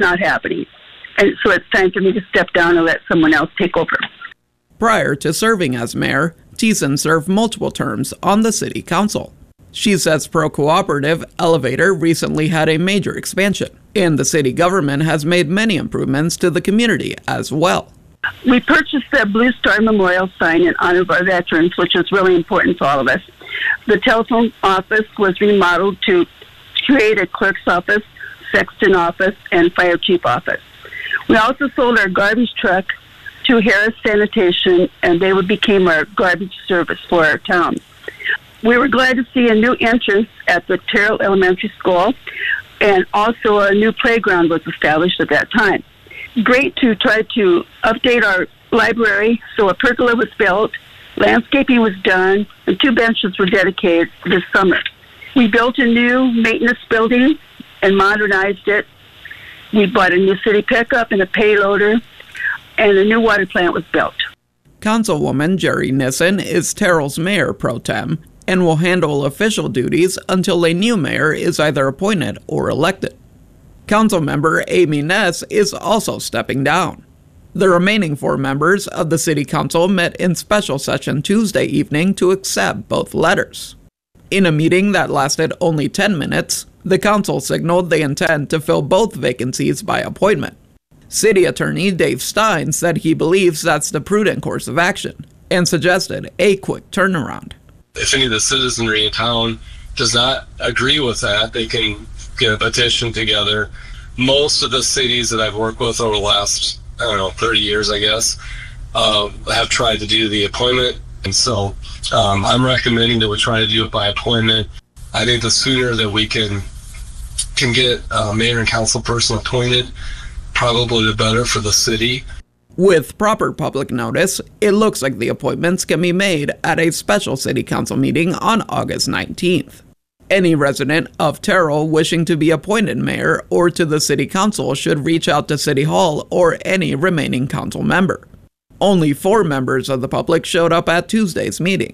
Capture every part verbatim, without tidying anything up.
not happening. And so it's time for me to step down and let someone else take over. Prior to serving as mayor, Thiessen served multiple terms on the city council. She says Pro-Cooperative Elevator recently had a major expansion, and the city government has made many improvements to the community as well. We purchased the Blue Star Memorial sign in honor of our veterans, which is really important to all of us. The telephone office was remodeled to create a clerk's office, sexton office, and fire chief office. We also sold our garbage truck to Harris Sanitation, and they became our garbage service for our town. We were glad to see a new entrance at the Terrell Elementary School, and also a new playground was established at that time. Great to try to update our library, so a pergola was built, landscaping was done, and two benches were dedicated this summer. We built a new maintenance building and modernized it. We bought a new city pickup and a payloader, and a new water plant was built. Councilwoman Jerry Nissen is Terrell's mayor pro tem and will handle official duties until a new mayor is either appointed or elected. Councilmember Amy Ness is also stepping down. The remaining four members of the city council met in special session Tuesday evening to accept both letters. In a meeting that lasted only ten minutes, the council signaled they intend to fill both vacancies by appointment. City Attorney Dave Stein said he believes that's the prudent course of action and suggested a quick turnaround. If any of the citizenry in town does not agree with that, they can get a petition together. Most of the cities that I've worked with over the last, I don't know, thirty years, I guess, uh, have tried to do the appointment. And so um, I'm recommending that we try to do it by appointment. I think the sooner that we can can get a mayor and council person appointed, probably the better for the city. With proper public notice, it looks like the appointments can be made at a special city council meeting on August nineteenth. Any resident of Terrell wishing to be appointed mayor or to the city council should reach out to City Hall or any remaining council member. Only four members of the public showed up at Tuesday's meeting.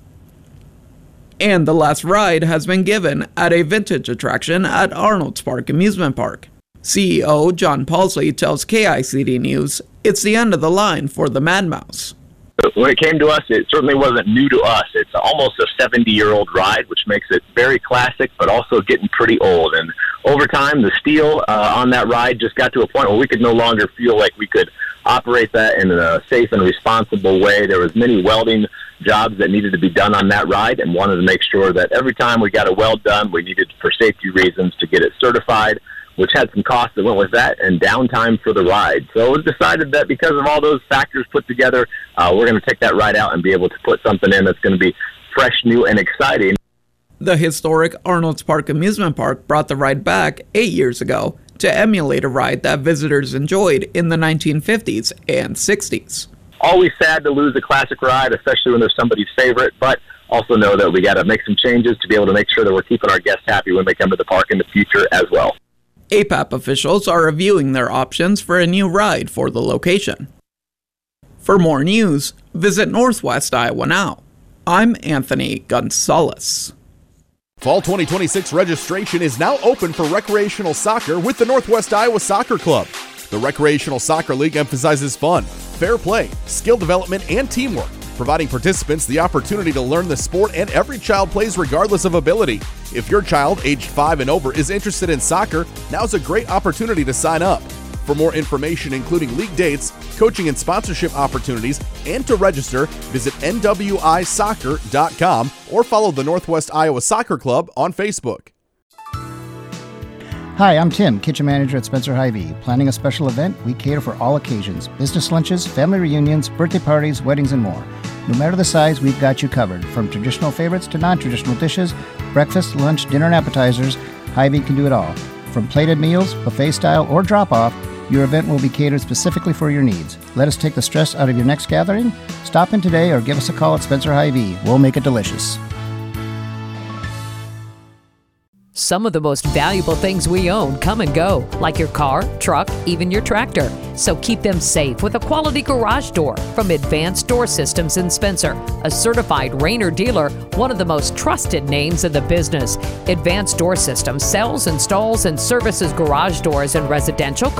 And the last ride has been given at a vintage attraction at Arnold's Park Amusement Park. C E O John Paulsley tells K I C D News it's the end of the line for the Mad Mouse. When it came to us, it certainly wasn't new to us. It's almost a seventy-year-old ride, which makes it very classic, but also getting pretty old. And over time, the steel uh, on that ride just got to a point where we could no longer feel like we could operate that in a safe and responsible way. There was many welding jobs that needed to be done on that ride, and wanted to make sure that every time we got a weld done, we needed, for safety reasons, to get it certified, which had some costs that went with that, and downtime for the ride. So it was decided that because of all those factors put together, uh, we're going to take that ride out and be able to put something in that's going to be fresh, new, and exciting. The historic Arnold's Park Amusement Park brought the ride back eight years ago to emulate a ride that visitors enjoyed in the nineteen fifties and sixties. Always sad to lose a classic ride, especially when there's somebody's favorite, but also know that we got to make some changes to be able to make sure that we're keeping our guests happy when they come to the park in the future as well. A P A P officials are reviewing their options for a new ride for the location. For more news, visit Northwest Iowa Now. I'm Anthony Gonzalez. Fall twenty twenty-six registration is now open for recreational soccer with the Northwest Iowa Soccer Club. The Recreational Soccer League emphasizes fun, fair play, skill development, and teamwork, providing participants the opportunity to learn the sport, and every child plays regardless of ability. If your child, aged five and over, is interested in soccer, now's a great opportunity to sign up. For more information, including league dates, coaching and sponsorship opportunities, and to register, visit N W I soccer dot com or follow the Northwest Iowa Soccer Club on Facebook. Hi, I'm Tim, kitchen manager at Spencer Hy-Vee. Planning a special event? We cater for all occasions. Business lunches, family reunions, birthday parties, weddings, and more. No matter the size, we've got you covered. From traditional favorites to non-traditional dishes, breakfast, lunch, dinner, and appetizers, Hy-Vee can do it all. From plated meals, buffet style, or drop-off, your event will be catered specifically for your needs. Let us take the stress out of your next gathering. Stop in today or give us a call at Spencer Hy-Vee. We'll make it delicious. Some of the most valuable things we own come and go, like your car, truck, even your tractor. So keep them safe with a quality garage door from Advanced Door Systems in Spencer, a certified Rainer dealer, one of the most trusted names in the business. Advanced Door Systems sells, installs, and services garage doors in residential,